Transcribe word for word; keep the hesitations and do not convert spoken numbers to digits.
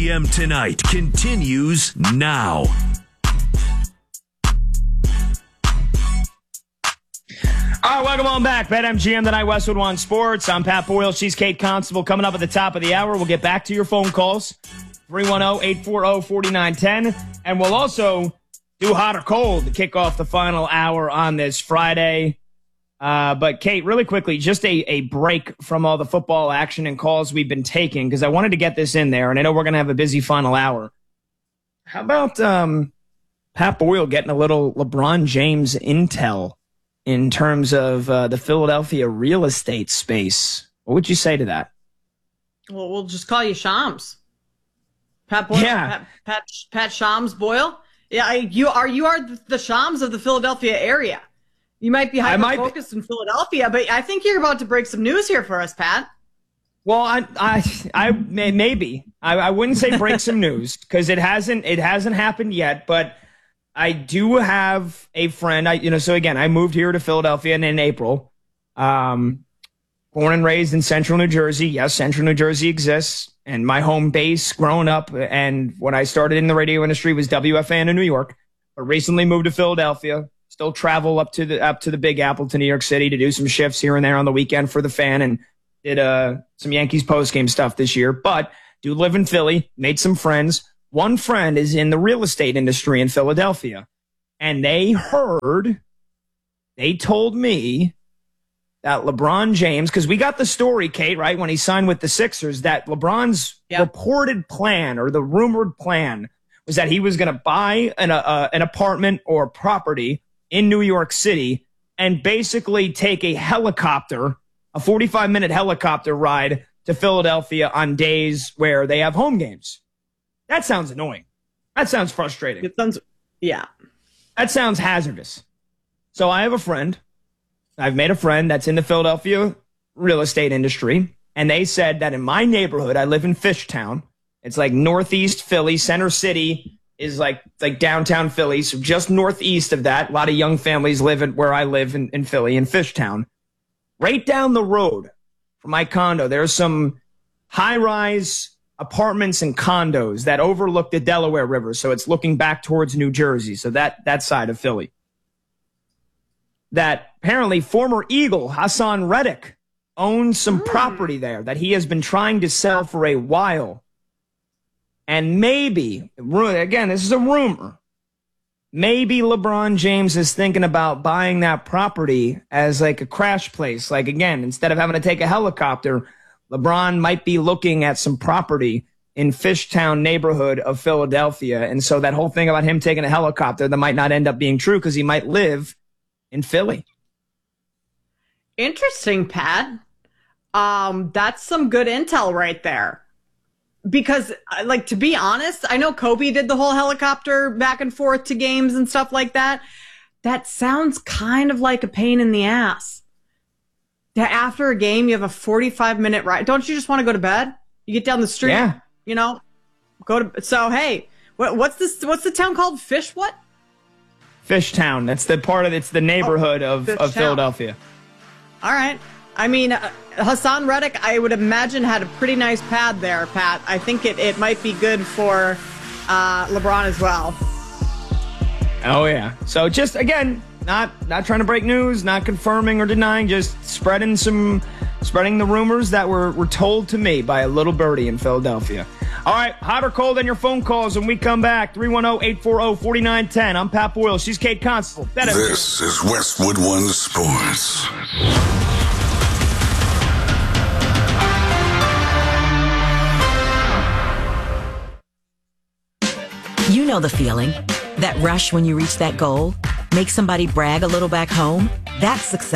BetMGM Tonight continues now. All right, welcome on back. BetMGM Tonight, Westwood One Sports. I'm Pat Boyle. She's Kate Constable. Coming up at the top of the hour, we'll get back to your phone calls. three one zero, eight four zero, four nine one zero. And we'll also do hot or cold to kick off the final hour on this Friday. Uh, but, Kate, really quickly, just a, a break from all the football action and calls we've been taking, because I wanted to get this in there, and I know we're going to have a busy final hour. How about um, Pat Boyle getting a little LeBron James intel in terms of uh, the Philadelphia real estate space? What would you say to that? Well, we'll just call you Shams. Pat Boyle? Yeah. Pat, Pat, Pat Shams Boyle? Yeah, I, you are you are the Shams of the Philadelphia area. You might be hyper-focused in Philadelphia, but I think you're about to break some news here for us, Pat. Well, I, I, I maybe I, I wouldn't say break some news because it hasn't, it hasn't happened yet. But I do have a friend. I, you know, so again, I moved here to Philadelphia in, in April. Um, born and raised in Central New Jersey. Yes, Central New Jersey exists, and my home base growing up and when I started in the radio industry was W F A N in New York. But recently moved to Philadelphia. Still travel up to the up to the Big Apple to New York City to do some shifts here and there on the weekend for the Fan, and did uh, some Yankees postgame stuff this year. But do live in Philly, made some friends. One friend is in the real estate industry in Philadelphia, and they heard, they told me that LeBron James, because we got the story, Kate, right, when he signed with the Sixers, that LeBron's yep. reported plan or the rumored plan was that he was going to buy an uh, an apartment or property in New York City and basically take a helicopter, a forty-five minute helicopter ride to Philadelphia on days where they have home games. That sounds annoying. That sounds frustrating. It sounds, yeah. That sounds hazardous. So I have a friend. I've made a friend that's in the Philadelphia real estate industry, and they said that in my neighborhood, I live in Fishtown. It's like northeast Philly, Center City is like like downtown Philly, so just northeast of that. A lot of young families live in, where I live in, in Philly, in Fishtown. Right down the road from my condo, there's some high-rise apartments and condos that overlook the Delaware River, so it's looking back towards New Jersey, so that, that side of Philly. That apparently former Eagle Hassan Reddick owns some mm. property there that he has been trying to sell for a while. And maybe, again, this is a rumor, maybe LeBron James is thinking about buying that property as like a crash place. Like, again, instead of having to take a helicopter, LeBron might be looking at some property in Fishtown neighborhood of Philadelphia. And so that whole thing about him taking a helicopter, that might not end up being true because he might live in Philly. Interesting, Pat. Um, that's some good intel right there. Because, like, to be honest, I know Kobe did the whole helicopter back and forth to games and stuff like that. That sounds kind of like a pain in the ass. That after a game, you have a forty-five minute ride. Don't you just want to go to bed? You get down the street, yeah. you know, go to. So, hey, what, what's this? What's the town called? Fish what? Fishtown. That's the part of it's the neighborhood oh, of, of Philadelphia. All right. I mean, uh, Hassan Reddick, I would imagine, had a pretty nice pad there, Pat. I think it, it might be good for uh, LeBron as well. Oh, yeah. So just, again, not not trying to break news, not confirming or denying, just spreading some, spreading the rumors that were, were told to me by a little birdie in Philadelphia. All right, hot or cold on your phone calls when we come back. three one zero, eight four zero, four nine one zero. I'm Pat Boyle. She's Kate Constable. This is Westwood One Sports. You know the feeling. That rush when you reach that goal. Make somebody brag a little back home. That's success.